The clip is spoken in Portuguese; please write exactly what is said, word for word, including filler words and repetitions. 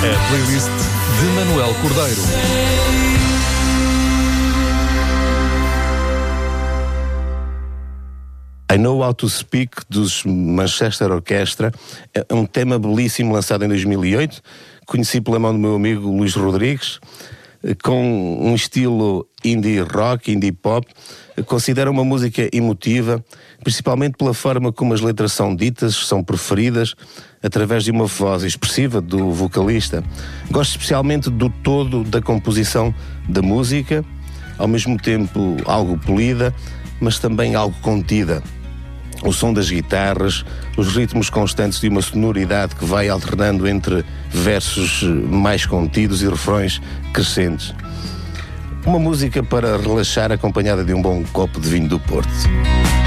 A playlist de Manuel Cordeiro. I Know How to Speak, dos Manchester Orchestra, é um tema belíssimo lançado em dois mil e oito, conheci pela mão do meu amigo Luís Rodrigues, com um estilo indie rock, indie pop. Considero uma música emotiva, principalmente pela forma como as letras são ditas, são proferidas, através de uma voz expressiva do vocalista. Gosto especialmente do todo da composição da música, ao mesmo tempo algo polida, mas também algo contida. O som das guitarras, os ritmos constantes de uma sonoridade que vai alternando entre versos mais contidos e refrões crescentes. Uma música para relaxar, acompanhada de um bom copo de vinho do Porto.